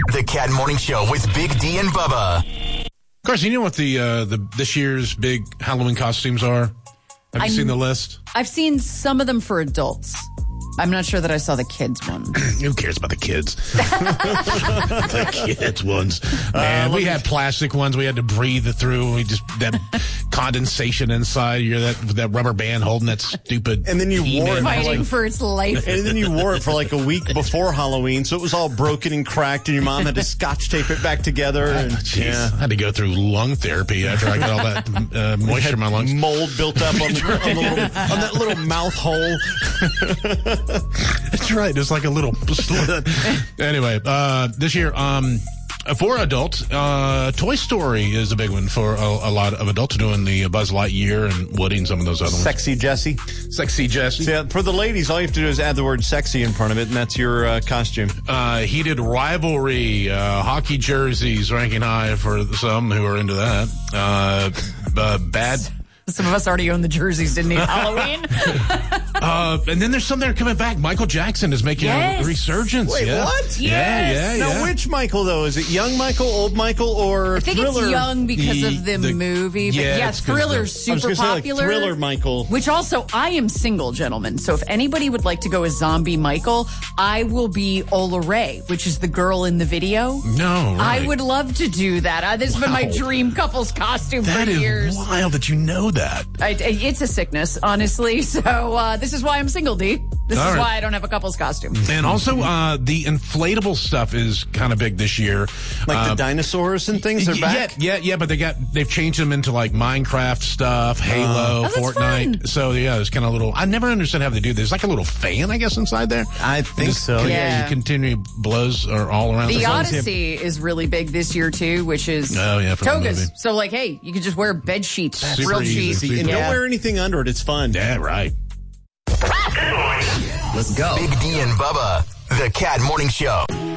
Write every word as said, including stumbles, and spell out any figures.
The Cat Morning Show with Big D and Bubba. Carson, you know what the uh, the this year's big Halloween costumes are? Have you I'm, seen the list? I've seen some of them for adults. I'm not sure that I saw the kids one. Who cares about the kids? The kids ones. Man, uh, we had plastic ones we had to breathe through. We just that condensation inside. You're that that rubber band holding that stupid. And then you wore it fighting for, like, for its life. And then you wore it for like a week before Halloween, so it was all broken and cracked, and your mom had to scotch tape it back together. And oh, yeah, I had to go through lung therapy after I got all that uh, moisture in my lungs. Mold built up on, the, on, the little, on that little mouth hole. That's right. It's like a little slit. Anyway, uh, this year, um, for adults, uh, Toy Story is a big one for a, a lot of adults doing the Buzz Lightyear and Woody and some of those other ones. Sexy Jessie. Sexy Jessie. So, yeah, for the ladies, all you have to do is add the word sexy in front of it, and that's your uh, costume. Uh, heated rivalry, uh, hockey jerseys ranking high for some who are into that. Uh, uh, bad... Some of us already own the jerseys, didn't need Halloween. uh, and then there's some that are coming back. Michael Jackson is making yes. a resurgence. Wait, yeah. what? Yes. Yeah, yeah, yeah. Now, which Michael, though? Is it young Michael, old Michael, or I think Thriller? it's young because the, of the, the movie. But yeah, yeah, it's 'cause Thriller's the- super I was gonna say, like, popular. Thriller Michael. Which also, I am single, gentlemen. So if anybody would like to go as Zombie Michael, I will be Ola Ray, which is the girl in the video. No, right. I would love to do that. Uh, this has been my Wow. dream couple's costume That for is years. wild that you know that. I, it's a sickness, honestly. So uh, this is why I'm single, D. This All is right. why I don't have a couple's costume. And also, uh, the inflatable stuff is kind of big this year. Like uh, the dinosaurs and things are y- back? Yeah, yeah, yeah, but they got they've changed them into like Minecraft stuff, Halo, Oh, that's Fortnite. fun. So yeah, there's kind of little. I never understood how they do this. There's like a little fan, I guess, inside there. I think Just- so. Yeah, Yeah. you continue blows are all around. The As long as you have- Odyssey is really big this year, too, which is Oh, yeah, from the togas. movie. So, like, hey, you could just wear bed sheets. Super real easy. cheap. See, And Yeah. don't wear anything under it. It's fun. Yeah, right. Let's go. Big D and Bubba. The Cat Morning Show.